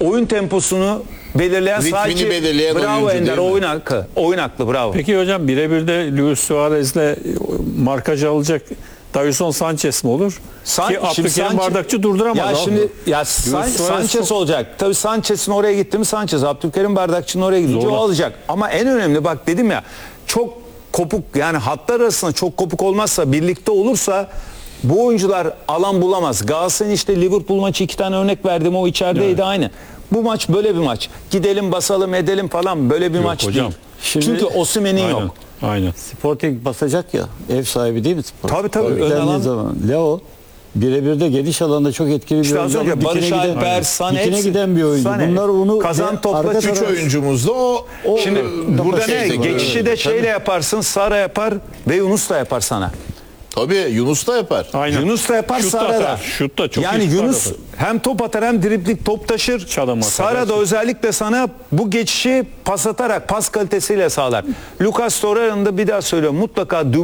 oyun temposunu belirleyen Ritmini sadece belirleyen bravo oyuncu Ender, değil mi? oyun aklı bravo. Peki hocam birebir de Luis Suarez'le markaj alacak Davinson Sanchez mi olur? Ki Abdülkerim Bardakçı durduramaz. Ya abi. şimdi Suarez Sanchez çok- olacak. Tabii Sanchez'in oraya gitti mi Sanchez, Abdülkerim Bardakçı'nın oraya gidince Zorla. o alacak. Ama en önemli bak dedim ya, çok kopuk, yani hatlar arasında çok kopuk olmazsa, birlikte olursa bu oyuncular alan bulamaz. Galatasaray'ın işte Liverpool maçı 2 tane örnek verdim, o içerideydi, Evet. aynı. Bu maç böyle bir maç. Gidelim basalım edelim falan, böyle bir Yok maç hocam. değil. Şimdi- Çünkü Osimhen'in Aynen. yok. Aynen. Sporting basacak ya. Ev sahibi değil mi Sporting? Tabii, ön Geldiği alan. zaman Leo birebir de geniş alanda çok etkili bir İşte az oyuncu. önce Dikine Barış giden- Alper, Sané, dikine hepsi- giden bir oyuncu. Sané, Bunlar onu kazan topla arka üç Üç taraf- oyuncumuz da o Şimdi burada ne? şeyde Geçişi de şeyle yaparsın, Sara yapar ve Yunus da yapar sana. Tabii Yunus da yapar. Aynen. Yunus da yapar, Şut da Sara da. atar, şut da çok yani iyi şutlar Yunus atar. hem top atar hem dribling top taşır. Çalım atar, Sara da gerçekten. özellikle sana bu geçişi pas atarak, pas kalitesiyle sağlar. Lucas Torreira'nın da bir daha söylüyorum, mutlaka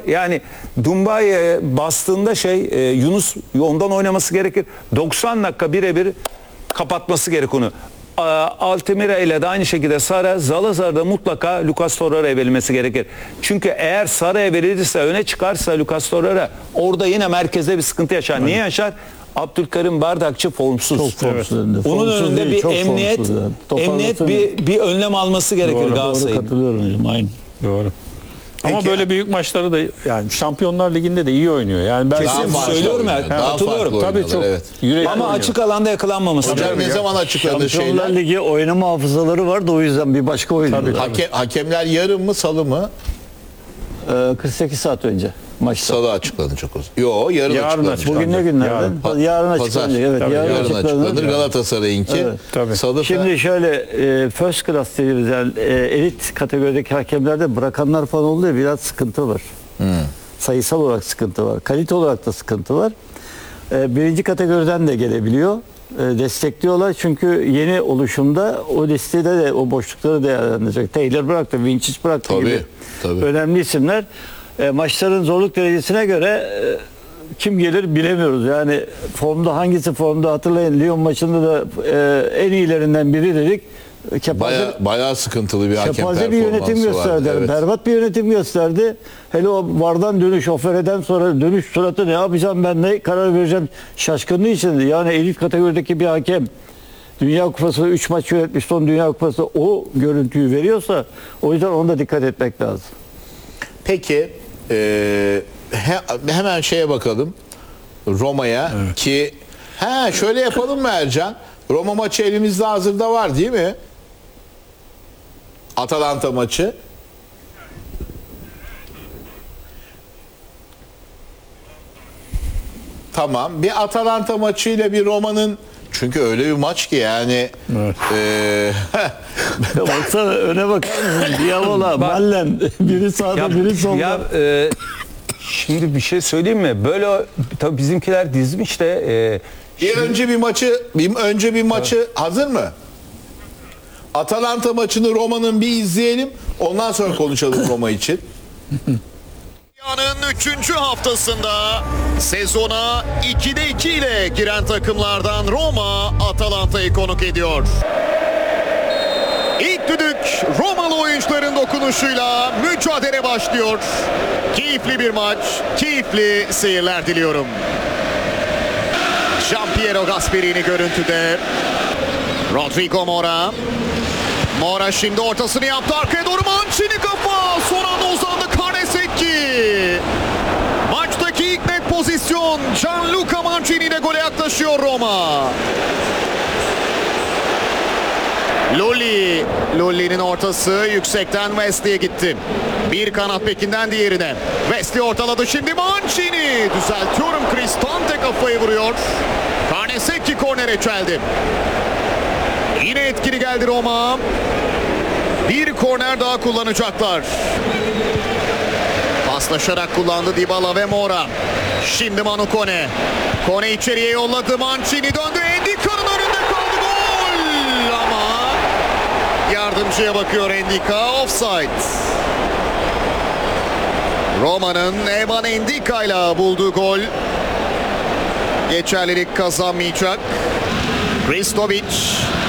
Dumbai'ye bastığında Yunus ondan oynaması gerekir. 90 dakika birebir kapatması gerek onu. Altamira ile de aynı şekilde Zalazar'da mutlaka Lucas Torreira'ya verilmesi gerekir. Çünkü eğer Sara'ya verilirse, öne çıkarsa Lucas Torreira, orada yine merkezde bir sıkıntı yaşar. Niye yaşar? Abdülkerim Bardakçı formsuz. Çok formsuz önünde. Onun Formsuz önünde değil, bir çok emniyet, formsuz yani. bir önlem alması gerekir Doğru, Galatasaray'ın. Katılıyorum hocam. Aynı. Doğru. Ama Peki. böyle büyük maçları da, yani Şampiyonlar Ligi'nde de iyi oynuyor. Yani ben Kesin farklı söylüyorum ya, oynuyor, daha katılıyorum. farklı tabii oynuyorlar, çok evet. yürekli Ama oynuyor. açık alanda yakalanmaması. Hocam lazım. ne zaman açıkladı Şampiyonlar şeyler? Ligi oynama hafızaları var da o yüzden bir başka oyun. Tabii. Hakemler yarın mı salı mı? 48 saat önce maçta. Salı açıklanacak o zaman. Yo yarın Yarın açıklanacak. açıklanacak. Bugün ne günlerden? Yarın. Yarın Pazar. açıklanacak. Evet, Tabii, yarın Yarın açıklanır. açıklanır. Galatasaray'ınki. Evet, tabii. Salı Şimdi şöyle first class dediğimiz yani elit kategorideki hakemlerde bırakanlar falan oldu ya, biraz sıkıntı var. Sayısal olarak sıkıntı var. Kalite olarak da sıkıntı var. Birinci kategoriden de gelebiliyor. Destekliyorlar çünkü yeni oluşumda o listede de o boşlukları değerlendirecek. Taylor bıraktı, Vinicius bıraktı Tabii, gibi tabii. önemli isimler. Maçların zorluk derecesine göre kim gelir bilemiyoruz. Yani formda, hangisi formda, hatırlayın Lyon maçında da en iyilerinden biri dedik. Bayağı sıkıntılı bir hakem Kepaze bir yönetim performansı gösterdi. vardı. Evet. Berbat bir yönetim gösterdi. Hele o vardan dönüş, ofereden sonra dönüş suratı, ne yapacağım ben, ne karar vereceğim şaşkınlığı içinde. Yani elit kategorideki bir hakem Dünya Kupası 3 maç yönetmiş, son Dünya Kupası o görüntüyü veriyorsa, o yüzden ona da dikkat etmek lazım. Peki hemen şeye bakalım. Roma'ya ki şöyle yapalım mı Ercan? Roma maçı elimizde hazırda var değil mi? Atalanta maçı. Tamam. Bir Atalanta maçıyla bir Roma'nın, çünkü öyle bir maç ki yani Ya baksana öne bakar mısın? Diavola, Mallen, biri sağda biri solda. Şimdi bir şey söyleyeyim mi? Böyle tabii bizimkiler dizmiş de önce bir maçı hazır mı? Atalanta maçını Roma'nın bir izleyelim. Ondan sonra konuşalım Roma için. Dünyanın 3. haftasında sezona 2'de 2 ile giren takımlardan Roma Atalanta'yı konuk ediyor. İlk düdük Romalı oyuncuların dokunuşuyla mücadele başlıyor. Keyifli bir maç, keyifli seyirler diliyorum. Gianpiero Gasperini görüntüde. Rodrigo Mora. Mora şimdi ortasını yaptı. Arkaya doğru Mancini kafa. Son anda uzandı Karnesecki. Maçtaki ilk net pozisyon. Gianluca Mancini ile gole yaklaşıyor Roma. Lulli'nin ortası yüksekten Wesley'e gitti. Bir kanat bekinden diğerine. Wesley ortaladı şimdi Mancini. Düzeltiyorum, Cristante kafayı vuruyor. Karnesecki kornere çeldi. Yine etkili geldi Roma. Bir korner daha kullanacaklar. Paslaşarak kullandı Dybala ve Mora. Şimdi Manu Kone. Kone içeriye yolladı. Mancini döndü. Endica'nın önünde kaldı. Gol! Ama yardımcıya bakıyor Endica. Offside. Roma'nın Evan Endica ile bulduğu gol geçerlilik kazanmayacak. Hristovic.